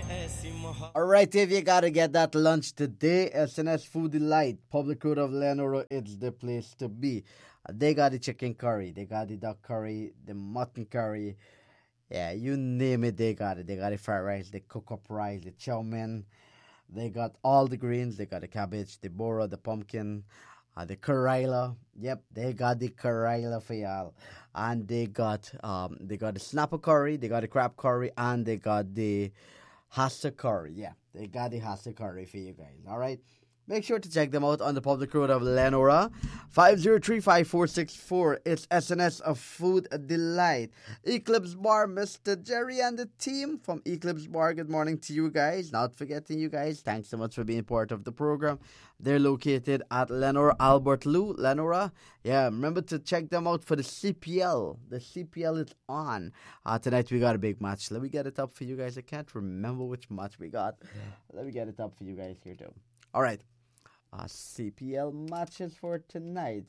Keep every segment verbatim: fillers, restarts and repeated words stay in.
Alright, if you gotta get that lunch today, S N S Food Delight, Public Road of Lenora, it's the place to be. They got the chicken curry, they got the duck curry, the mutton curry. Yeah, you name it, they got it. They got the fried rice, the cook up rice, the chow mein. They got all the greens. They got the cabbage, the boro, the pumpkin, uh, the karela. Yep, they got the karela for y'all. And they got um they got the snapper curry, they got the crab curry, and they got the hasa curry. Yeah, they got the hasa curry for you guys. All right. Make sure to check them out on the public road of Lenora. five zero three, five four six four. It's S N S of Food Delight. Eclipse Bar, Mister Jerry and the team from Eclipse Bar. Good morning to you guys. Not forgetting you guys. Thanks so much for being part of the program. They're located at Lenora Albert Lou, Lenora. Yeah, remember to check them out for the C P L. The C P L is on. Uh, tonight we got a big match. Let me get it up for you guys. I can't remember which match we got. Let me get it up for you guys here too. All right. Uh, C P L matches for tonight.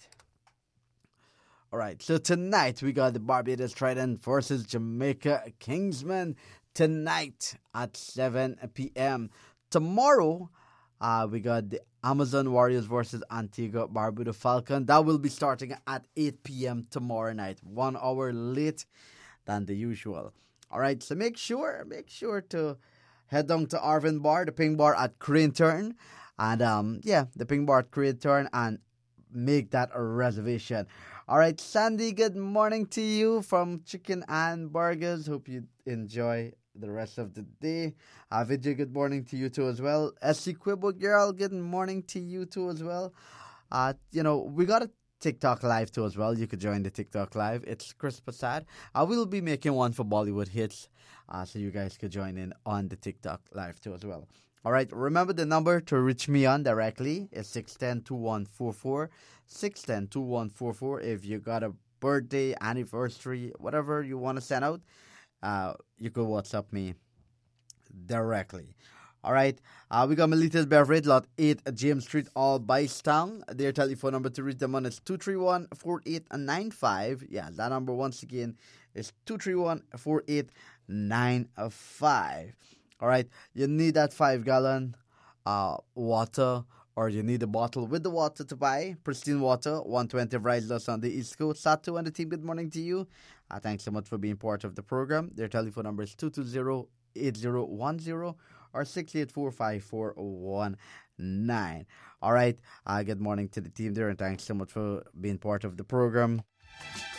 All right, so tonight we got the Barbados Trident versus Jamaica Kingsmen tonight at seven p.m. Tomorrow, uh, we got the Amazon Warriors versus Antigua Barbuda Falcon. That will be starting at eight p.m. tomorrow night, one hour late than the usual. All right, so make sure, make sure to head down to Arvin Bar, the Ping Bar at Crane Turn. And, um, yeah, the Ping Bar at Crane Turn and make that a reservation. All right, Sandy, good morning to you from Chicken and Burgers. Hope you enjoy the rest of the day. Uh, Vijay, good morning to you too as well. Essie Quibble Girl, good morning to you too as well. Uh, you know, we got a TikTok live too as well. You could join the TikTok live. It's Chris Passad. I will be making one for Bollywood Hits, uh, so you guys could join in on the TikTok live too as well. All right, remember the number to reach me on directly is six one zero, two one four four, six one zero, two one four four. If you got a birthday, anniversary, whatever you want to send out, uh, you could WhatsApp me directly. All right, uh, we got Melita's Beverage, Lot eight, James Street, All Bystown. Their telephone number to reach them on is two three one, four eight nine five. Yeah, that number once again is two three one, four eight nine five. All right, you need that five gallon uh, water, or you need a bottle with the water to buy. Pristine Water, one twenty Riseless on the East Coast. Satu and the team, good morning to you. Uh, thanks so much for being part of the program. Their telephone number is two two zero, eight zero one zero or six eight four, five four one nine. All right, uh, good morning to the team there, and thanks so much for being part of the program.